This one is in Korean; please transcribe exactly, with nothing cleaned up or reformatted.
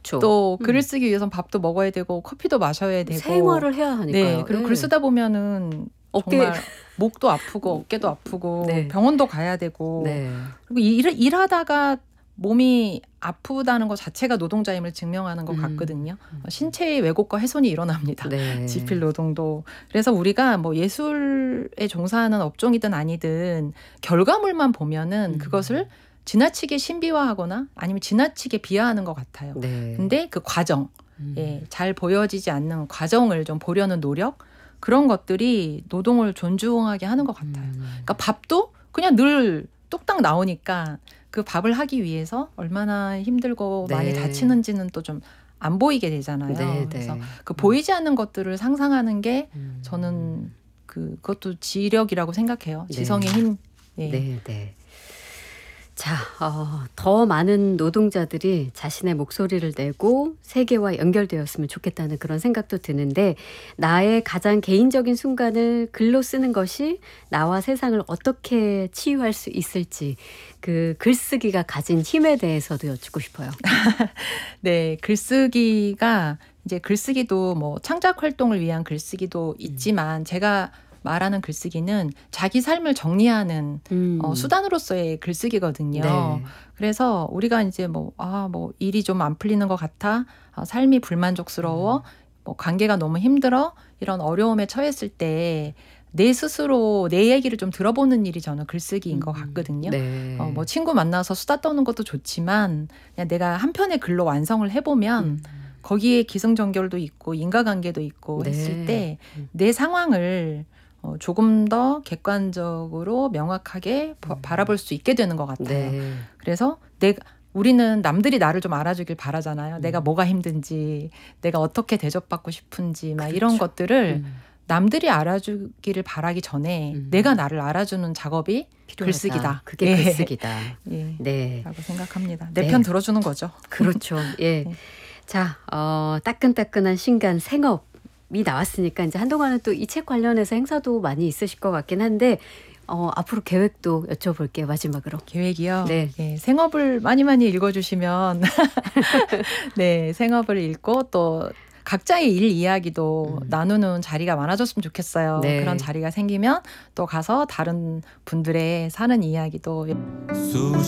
그렇죠. 또 음. 글을 쓰기 위해선 밥도 먹어야 되고 커피도 마셔야 되고 생활을 해야 하니까요. 네, 그리고 네. 글 쓰다 보면은 어깨 정말 목도 아프고 어깨도 아프고 네. 병원도 가야 되고 네. 그리고 일, 일하다가 몸이 아프다는 것 자체가 노동자임을 증명하는 것 음. 같거든요. 신체의 왜곡과 훼손이 일어납니다. 네. 지필 노동도. 그래서 우리가 뭐 예술에 종사하는 업종이든 아니든 결과물만 보면은 음. 그것을 지나치게 신비화하거나 아니면 지나치게 비하하는 것 같아요. 네. 근데 그 과정, 음. 예, 잘 보여지지 않는 과정을 좀 보려는 노력, 그런 것들이 노동을 존중하게 하는 것 같아요. 음. 그러니까 밥도 그냥 늘 뚝딱 나오니까 그 밥을 하기 위해서 얼마나 힘들고 네. 많이 다치는지는 또 좀 안 보이게 되잖아요. 네, 그래서 네. 그 보이지 않는 것들을 상상하는 게 음. 저는 그 그것도 지력이라고 생각해요. 네. 지성의 힘. 예. 네, 네. 자, 어, 더 많은 노동자들이 자신의 목소리를 내고 세계와 연결되었으면 좋겠다는 그런 생각도 드는데 나의 가장 개인적인 순간을 글로 쓰는 것이 나와 세상을 어떻게 치유할 수 있을지 그 글쓰기가 가진 힘에 대해서도 여쭙고 싶어요. 네, 글쓰기가 이제 글쓰기도 뭐 창작 활동을 위한 글쓰기도 있지만 제가 말하는 글쓰기는 자기 삶을 정리하는 음. 어, 수단으로서의 글쓰기거든요. 네. 그래서 우리가 이제 뭐, 아, 뭐 일이 좀 안 풀리는 것 같아, 아, 삶이 불만족스러워, 뭐 관계가 너무 힘들어 이런 어려움에 처했을 때 내 스스로 내 얘기를 좀 들어보는 일이 저는 글쓰기인 것 같거든요. 네. 어, 뭐 친구 만나서 수다 떠는 것도 좋지만 그냥 내가 한 편의 글로 완성을 해보면 음. 거기에 기승전결도 있고 인과관계도 있고 네. 했을 때 내 상황을 어, 조금 더 객관적으로 명확하게 바, 바라볼 수 있게 되는 것 같아요. 네. 그래서 내가 우리는 남들이 나를 좀 알아주길 바라잖아요. 음. 내가 뭐가 힘든지, 내가 어떻게 대접받고 싶은지, 막 그렇죠. 이런 것들을 음. 남들이 알아주기를 바라기 전에 음. 내가 나를 알아주는 작업이 필요하다. 글쓰기다. 그게 예. 글쓰기다. 예. 네. 라고 생각합니다. 내 네. 편 들어주는 거죠. 그렇죠. 예. 네. 자, 어, 따끈따끈한 신간 생업이 나왔으니까 이제 한동안은 또 이 책 관련해서 행사도 많이 있으실 것 같긴 한데 어, 앞으로 계획도 여쭤볼게요. 마지막으로. 계획이요. 네. 예, 생업을 많이 많이 읽어주시면 네, 생업을 읽고 또 각자의 일 이야기도 음. 나누는 자리가 많아졌으면 좋겠어요. 네. 그런 자리가 생기면 또 가서 다른 분들의 사는 이야기도 수십